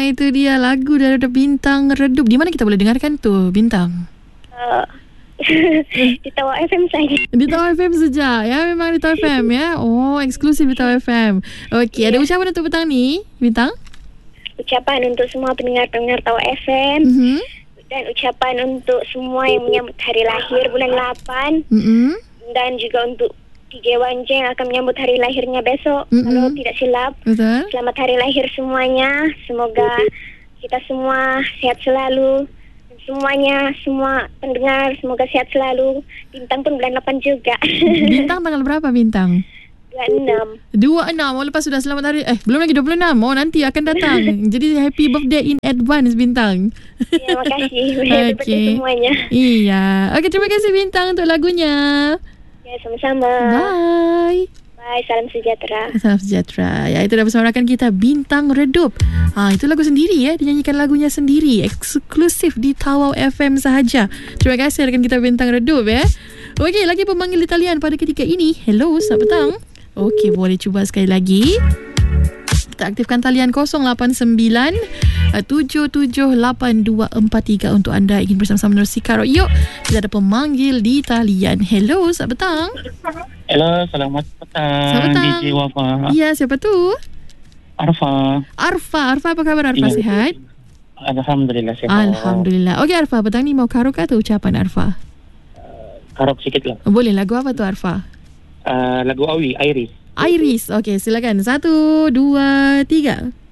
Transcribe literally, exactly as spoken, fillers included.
itu dia lagu daripada Bintang Redup. Di mana kita boleh dengarkan tu, Bintang? Uh, di Tawau F M saja. Di Tawau F M saja. Ya, memang di Tawau F M ya. Oh, eksklusif di Tawau F M. Okey, yeah. Ada ucapan untuk petang ni, Bintang? Ucapan untuk semua pendengar-pendengar Tawau F M. Mm-hmm. Dan ucapan untuk semua yang menyambut hari lahir bulan lapan. Mm-hmm. Dan juga untuk K G Wanja yang akan menyambut hari lahirnya besok. Mm-hmm. Kalau tidak silap. Betul. Selamat hari lahir semuanya. Semoga kita semua sehat selalu. Semuanya, semua pendengar semoga sehat selalu. Bintang pun bulan lapan juga. Bintang tanggal berapa, Bintang? dua puluh enam. dua puluh enam. Oh, lepas sudah selamat hari. Eh, belum lagi dua puluh enam. Oh, nanti akan datang. Jadi happy birthday in advance, Bintang. Ya, makasih. Happy birthday semuanya. Iya. Okey, terima kasih Bintang untuk lagunya. Ya, sama-sama. Bye. Bye, salam sejahtera. Salam sejahtera. Ya, itu dah bersama rakan kita Bintang Redup. Ha, itu lagu sendiri ya, dinyanyikan lagunya sendiri, eksklusif di Tawau F M sahaja. Terima kasih rakan kita Bintang Redup ya. Okey, lagi pemanggil di talian pada ketika ini. Hello, selamat petang. Okey, boleh cuba sekali lagi. Kita aktifkan talian kosong lapan sembilan tujuh tujuh lapan dua empat tiga untuk anda ingin bersama-sama menerusi Karo. Yuk, kita ada pemanggil di talian. Hello, selamat petang. Hello, selamat petang. Selamat petang. D J Wafa. Iya, siapa tu? Arfa. Arfa, Arfa apa khabar Arfa? Ya. Sihat? Alhamdulillah sihat. Alhamdulillah. Okey Arfa, petang ni mau karo ke atau ucapan Arfa? Uh, karo sikit lah. Boleh, lagu apa tu Arfa? Uh, lagu Awi, Iris. Iris. Okey, silakan. Satu, dua, tiga.